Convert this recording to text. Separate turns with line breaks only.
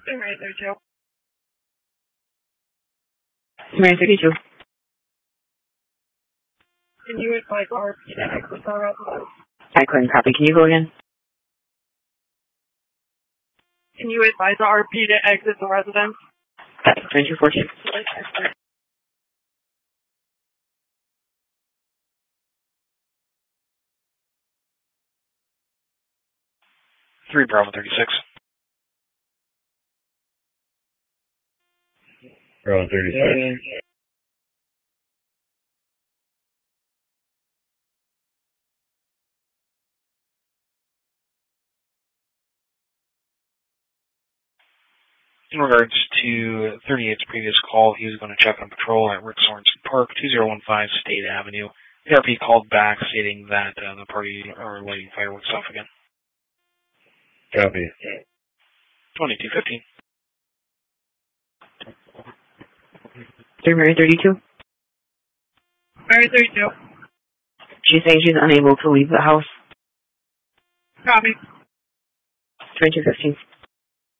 Mary 32.
Mary 32.
Can you advise RP to exit the residence?
I couldn't copy. Can you go again?
Can you advise RP to exit the residence?
2214.
3 Bravo 36.
Bravo 36.
In regards to 38's previous call, he was going to check on patrol at Rick Sorensen Park, 2015 State Avenue. The RP called back stating that the party are lighting fireworks off again.
Copy.
2215.
3 Mary 32.
Mary 32.
She's saying she's unable to leave the house.
Copy.
2215.